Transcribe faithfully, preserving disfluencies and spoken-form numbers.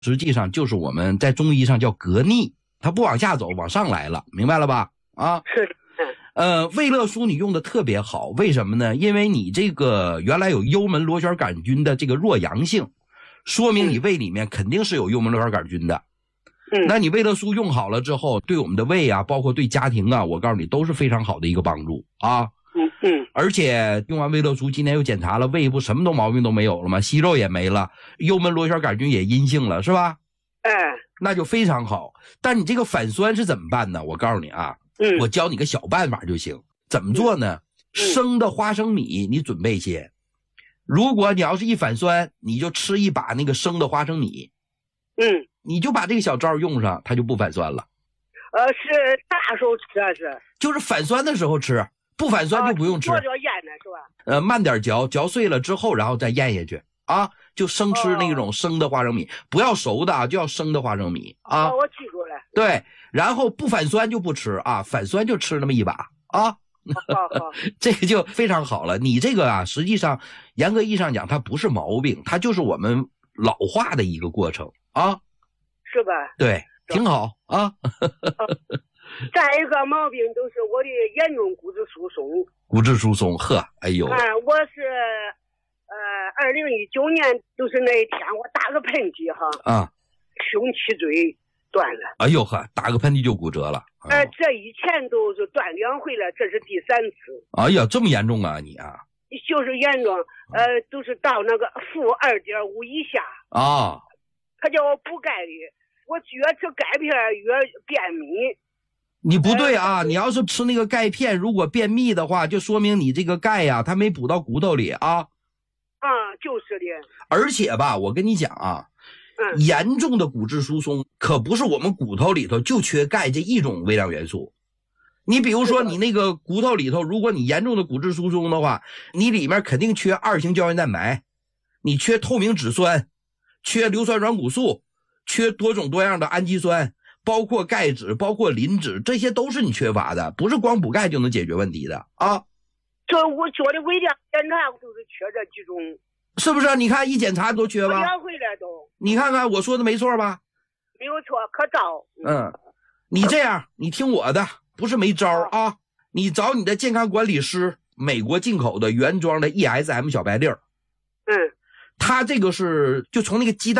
实际上就是我们在中医上叫膈逆，它不往下走，往上来了，明白了吧？啊， 是。 呃，魏乐舒你用的特别好，为什么呢？因为你这个原来有幽门螺旋杆菌的这个弱阳性，说明你胃里面肯定是有幽门螺旋杆菌的。 嗯， 那你魏乐舒用好了之后，对我们的胃啊，包括对家庭啊，我告诉你都是非常好的一个帮助啊。 嗯嗯， 而且用完魏乐舒，今天又检查了胃部，什么都毛病都没有了吗？息肉也没了，幽门螺旋杆菌也阴性了，是吧？ 哎， 那就非常好。但你这个反酸是怎么办呢？我告诉你啊， 嗯， 我教你个小办法就行。怎么做呢？ 嗯、 生的花生米你准备些，如果你要是一反酸，你就吃一把那个生的花生米。 嗯， 你就把这个小招用上，它就不反酸了。 呃，是啥时候吃啊？是就是反酸的时候吃，不反酸就不用吃。 做着腌呢是吧？ 呃，慢点嚼，嚼碎了之后，然后再咽下去啊，就生吃那种生的花生米，哦、不要熟的啊，就要生的花生米啊。 哦，我记住了。 对，然后不反酸就不吃啊，反酸就吃那么一把啊。 好好这个就非常好了。你这个啊，实际上严格意义上讲，它不是毛病，它就是我们老化的一个过程啊， 是吧？ 对，挺好啊。 再一个毛病就是我的严重骨质疏松。 骨质疏松，呵，哎呦， 啊，我是呃，二零一九年就是那一天我打个喷嚏哈， 啊， 胸脊椎断了。 哎呦呵，打个喷嚏就骨折了。 呃，这以前都是断两回了，这是第三次。 哎呀，这么严重啊你啊？ 就是严重，呃，都是到那个负二点五以下啊。 他叫我补钙的，我越吃钙片越便秘。 你不对啊，呃、你要是吃那个钙片，如果便秘的话，就说明你这个钙呀，它没补到骨头里啊。 啊、嗯，就是的。 而且吧，我跟你讲啊。 嗯、 严重的骨质疏松可不是我们骨头里头就缺钙这一种微量元素。你比如说你那个骨头里头，如果你严重的骨质疏松的话，你里面肯定缺二型胶原蛋白，你缺透明质酸，缺硫酸软骨素，缺多种多样的氨基酸，包括钙质，包括磷脂，这些都是你缺乏的，不是光补钙就能解决问题的啊。 这我做的微量检查就是缺这几种。 是不是？你看一检查都缺吧？ 两回来都。 你看看我说的没错吧？ 没有错，可照。 嗯，你这样，你听我的，不是没招啊。你找你的健康管理师，美国进口的原装的 E S M 小白粒儿。 嗯， 它这个是就从那个鸡蛋。